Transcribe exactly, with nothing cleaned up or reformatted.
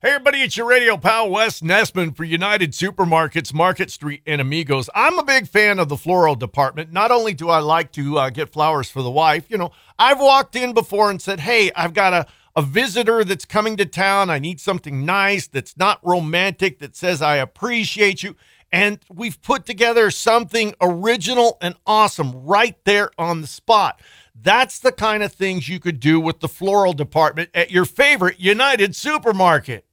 Hey, everybody, it's your radio pal, Wes Nessman for United Supermarkets, Market Street, and Amigos. I'm a big fan of the floral department. Not only do I like to uh, get flowers for the wife, you know, I've walked in before and said, hey, I've got a, a visitor that's coming to town. I need something nice that's not romantic, that says I appreciate you. And we've put together something original and awesome right there on the spot. That's the kind of things you could do with the floral department at your favorite United Supermarket.